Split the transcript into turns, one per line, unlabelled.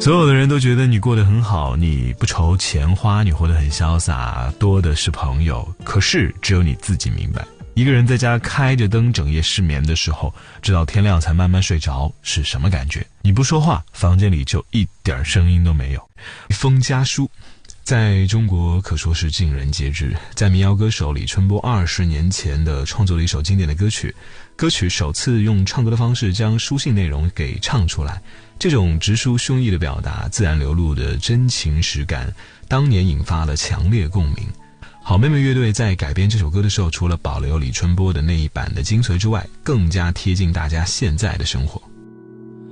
所有的人都觉得你过得很好，你不愁钱花，你活得很潇洒，多的是朋友。可是只有你自己明白，一个人在家开着灯整夜失眠的时候，直到天亮才慢慢睡着是什么感觉。你不说话，房间里就一点声音都没有。风家书在中国可说是尽人皆知，在民谣歌手李春波20年前的创作了一首经典的歌曲，歌曲首次用唱歌的方式将书信内容给唱出来，这种直抒胸臆的表达，自然流露的真情实感，当年引发了强烈共鸣。好妹妹乐队在改编这首歌的时候，除了保留李春波的那一版的精髓之外，更加贴近大家现在的生活。